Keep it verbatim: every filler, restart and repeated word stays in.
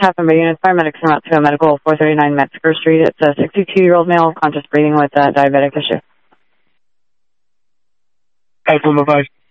Half a units, paramedics come out to a medical four thirty-nine Metzger Street. It's a sixty-two-year-old male, conscious breathing with a diabetic issue. Guys, on the